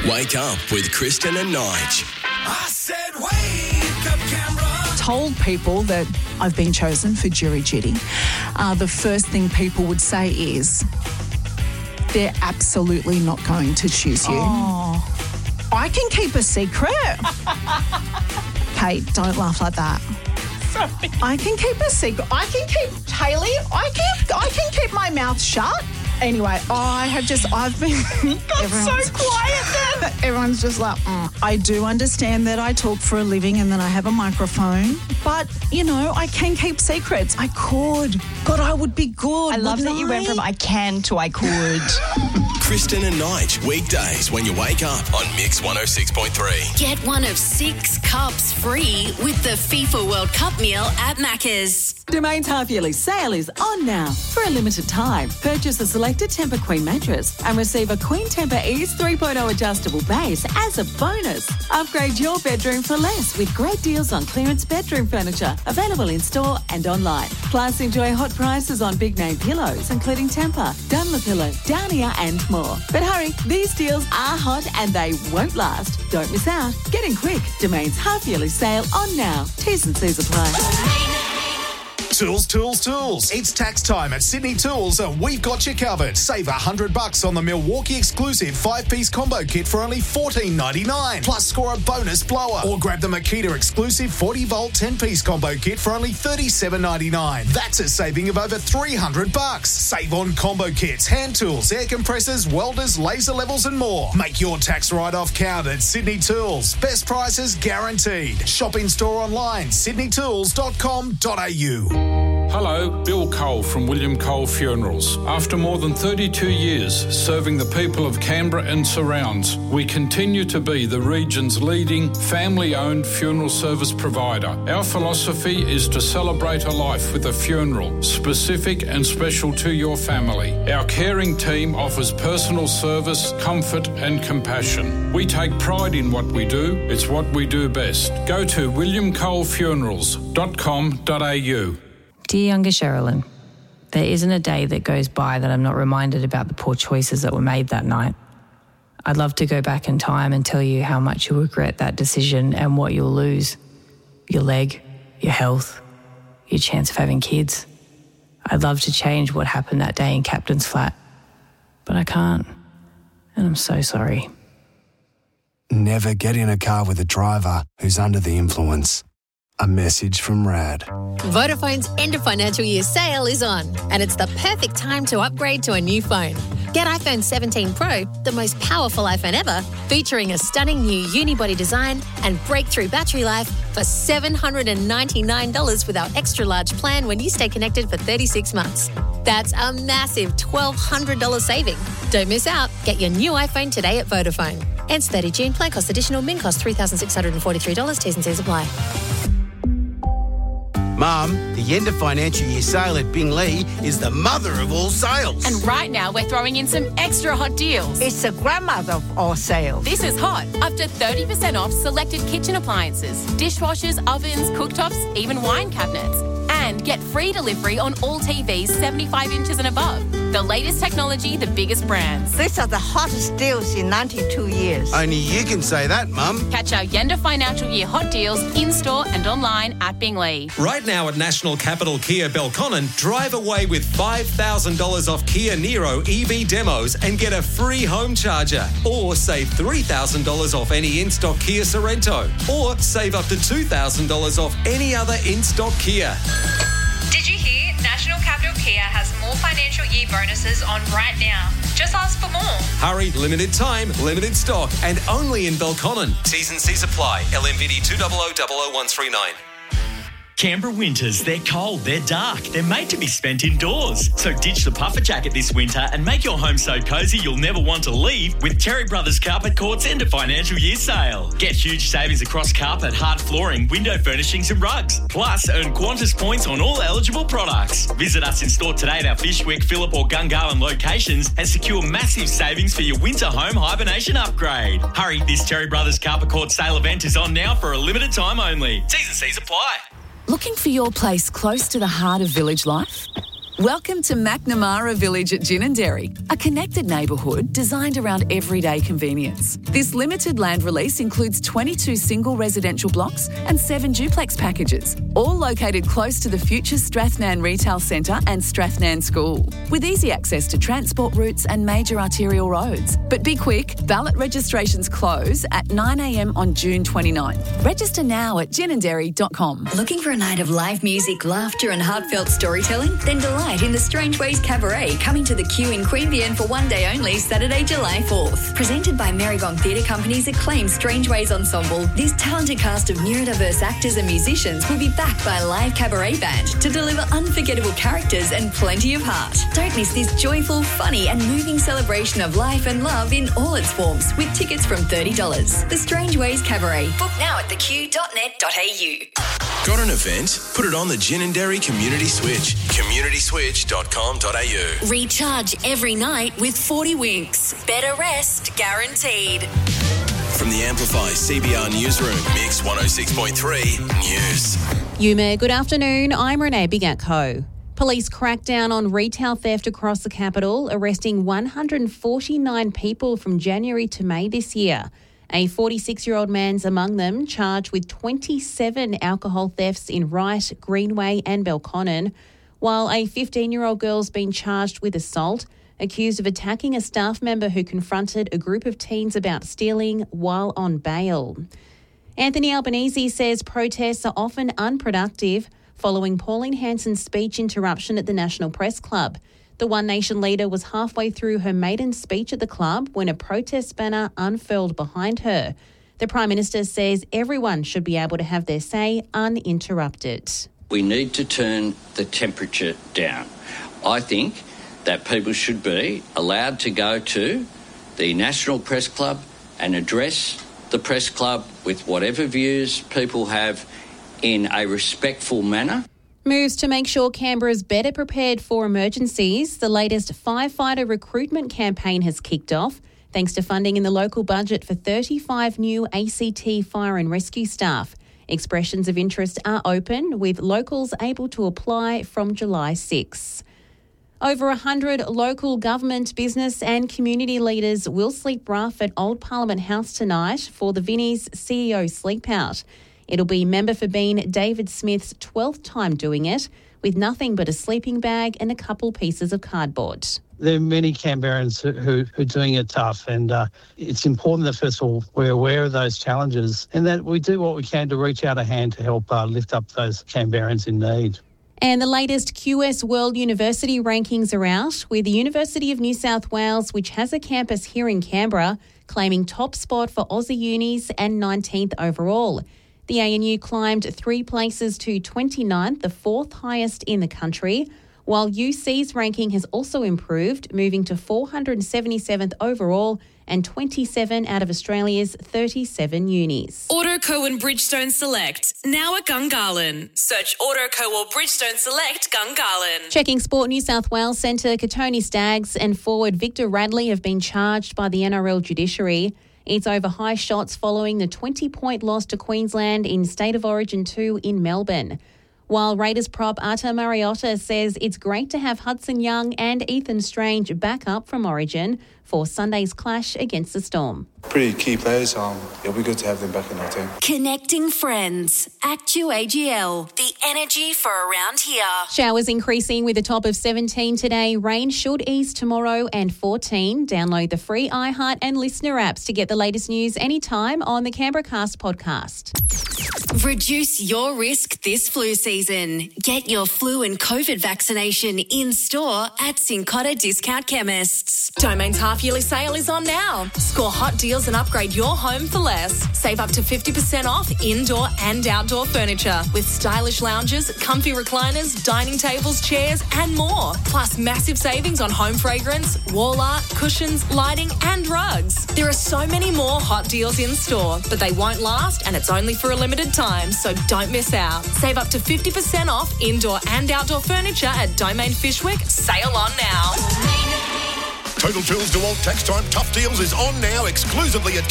Wake up with Kristen and Nige. I said wake up, Canberra. Told people that I've been chosen for jury duty, the first thing people would say is they're absolutely not going to choose you. Oh. I can keep a secret. Kate, don't laugh like that. Sorry. I can keep a secret. I can keep my mouth shut. Anyway, I've been... Got so quiet then. Everyone's just like, I do understand that I talk for a living and then I have a microphone, but, I can keep secrets. I could. God, I would be good. I love that you went from I can to I could. Kristen and Nige, weekdays when you wake up on Mix 106.3. Get one of 6 cups free with the FIFA World Cup meal at Macca's. Domain's half-yearly sale is on now. For a limited time, purchase a selected Tempur Queen mattress and receive a Queen Tempur Ease 3.0 adjustable base as a bonus. Upgrade your bedroom for less with great deals on clearance bedroom furniture, available in-store and online. Plus, enjoy hot prices on big-name pillows, including Tempur, Dunlopillow, Downier and more. But hurry, these deals are hot and they won't last. Don't miss out. Get in quick. Domain's half-yearly sale on now. T's and C's apply. Tools, tools, tools. It's tax time at Sydney Tools and we've got you covered. Save $100 on the Milwaukee exclusive 5-piece combo kit for only $14.99. Plus score a bonus blower. Or grab the Makita exclusive 40-volt 10-piece combo kit for only $37.99. That's a saving of over $300. Save on combo kits, hand tools, air compressors, welders, laser levels and more. Make your tax write-off count at Sydney Tools. Best prices guaranteed. Shop in store online, sydneytools.com.au. Hello, Bill Cole from William Cole Funerals. After more than 32 years serving the people of Canberra and surrounds, we continue to be the region's leading family-owned funeral service provider. Our philosophy is to celebrate a life with a funeral, specific and special to your family. Our caring team offers personal service, comfort and compassion. We take pride in what we do. It's what we do best. Go to williamcolefunerals.com.au. Dear younger Sherilyn, there isn't a day that goes by that I'm not reminded about the poor choices that were made that night. I'd love to go back in time and tell you how much you'll regret that decision and what you'll lose. Your leg, your health, your chance of having kids. I'd love to change what happened that day in Captain's Flat, but I can't, and I'm so sorry. Never get in a car with a driver who's under the influence. A message from RAD. Vodafone's end of financial year sale is on, and it's the perfect time to upgrade to a new phone. Get iPhone 17 Pro, the most powerful iPhone ever, featuring a stunning new unibody design and breakthrough battery life for $799 with our extra large plan when you stay connected for 36 months. That's a massive $1,200 saving. Don't miss out. Get your new iPhone today at Vodafone. Ends 30 June. Plan cost additional. Min cost $3,643. T's and C's apply. Mum, the end of financial year sale at Binglee is the mother of all sales. And right now we're throwing in some extra hot deals. It's the grandmother of all sales. This is hot. Up to 30% off selected kitchen appliances, dishwashers, ovens, cooktops, even wine cabinets. And get free delivery on all TVs 75 inches and above. The latest technology, the biggest brands. These are the hottest deals in 92 years. Only you can say that, Mum. Catch our Yenda Financial Year hot deals in-store and online at Binglee. Right now at National Capital Kia Belconnen, drive away with $5,000 off Kia Niro EV demos and get a free home charger. Or save $3,000 off any in-stock Kia Sorrento. Or save up to $2,000 off any other in-stock Kia. Did you hear? National Capital Kia has more financial year bonuses on right now. Just ask for more. Hurry, limited time, limited stock, and only in Belconnen. T's and C's apply. LMVD 2000139. Canberra winters, they're cold, they're dark, they're made to be spent indoors. So ditch the puffer jacket this winter and make your home so cosy you'll never want to leave with Terry Brothers Carpet Court's end of financial year sale. Get huge savings across carpet, hard flooring, window furnishings and rugs. Plus, earn Qantas points on all eligible products. Visit us in store today at our Fishwick, Phillip or Gungahlin locations and secure massive savings for your winter home hibernation upgrade. Hurry, this Terry Brothers Carpet Court sale event is on now for a limited time only. T's and C's apply. Looking for your place close to the heart of village life? Welcome to McNamara Village at Ginninderry, a connected neighbourhood designed around everyday convenience. This limited land release includes 22 single residential blocks and 7 duplex packages, all located close to the future Strathnan Retail Centre and Strathnan School, with easy access to transport routes and major arterial roads. But be quick, ballot registrations close at 9 a.m. on June 29. Register now at ginninderry.com. Looking for a night of live music, laughter and heartfelt storytelling? Then delight in the Strange Ways Cabaret, coming to the Q in Queanbeyan for one day only, Saturday, July 4th. Presented by Marygong Theatre Company's acclaimed Strange Ways Ensemble, this talented cast of neurodiverse actors and musicians will be backed by a live cabaret band to deliver unforgettable characters and plenty of heart. Don't miss this joyful, funny and moving celebration of life and love in all its forms, with tickets from $30. The Strange Ways Cabaret. Book now at theq.net.au. Got an event? Put it on the Ginninderry Community Switch. communityswitch.com.au. Recharge every night with 40 Winks. Better rest guaranteed. From the Amplify CBR Newsroom, Mix 106.3 News. Yuma, good afternoon. I'm Renee Bigatko. Police cracked down on retail theft across the capital, arresting 149 people from January to May this year. A 46-year-old man's among them, charged with 27 alcohol thefts in Wright, Greenway and Belconnen, while a 15-year-old girl's been charged with assault, accused of attacking a staff member who confronted a group of teens about stealing while on bail. Anthony Albanese says protests are often unproductive following Pauline Hanson's speech interruption at the National Press Club. The One Nation leader was halfway through her maiden speech at the club when a protest banner unfurled behind her. The Prime Minister says everyone should be able to have their say uninterrupted. We need to turn the temperature down. I think that people should be allowed to go to the National Press Club and address the Press Club with whatever views people have in a respectful manner. Moves to make sure Canberra is better prepared for emergencies. The latest firefighter recruitment campaign has kicked off, thanks to funding in the local budget for 35 new ACT fire and rescue staff. Expressions of interest are open, with locals able to apply from July 6. Over 100 local government, business and community leaders will sleep rough at Old Parliament House tonight for the Vinnie's CEO Sleep Out. It'll be member for Bean David Smith's 12th time doing it, with nothing but a sleeping bag and a couple pieces of cardboard. There are many Canberrans who are doing it tough, and it's important that, first of all, we're aware of those challenges and that we do what we can to reach out a hand to help lift up those Canberrans in need. And the latest QS World University rankings are out, with the University of New South Wales, which has a campus here in Canberra, claiming top spot for Aussie unis and 19th overall. The ANU climbed 3 places to 29th, the 4th highest in the country, while UC's ranking has also improved, moving to 477th overall and 27 out of Australia's 37 unis. Autoco and Bridgestone Select, now at Gungahlin. Search Autoco or Bridgestone Select Gungahlin. Checking Sport, New South Wales centre Katoni Staggs and forward Victor Radley have been charged by the NRL judiciary. It's over high shots following the 20-point loss to Queensland in State of Origin 2 in Melbourne. While Raiders prop Arta Mariotta says it's great to have Hudson Young and Ethan Strange back up from Origin for Sunday's clash against the Storm. Pretty key players. It'll be good to have them back in our team. Connecting friends. Actu AGL. The energy for around here. Showers increasing with a top of 17 today. Rain should ease tomorrow and 14. Download the free iHeart and Listener apps to get the latest news anytime on the Canberra Cast podcast. Reduce your risk this flu season. Get your flu and COVID vaccination in store at Cincotta Discount Chemists. Domain's half-yearly sale is on now. Score hot deals and upgrade your home for less. Save up to 50% off indoor and outdoor furniture with stylish lounges, comfy recliners, dining tables, chairs and more. Plus massive savings on home fragrance, wall art, cushions, lighting and rugs. There are so many more hot deals in store, but they won't last and it's only for a limited time, so don't miss out. Save up to 50% off indoor and outdoor furniture at Domain Fishwick. Sale on now. Total Tools DeWalt Tax Time Tough Deals is on now exclusively at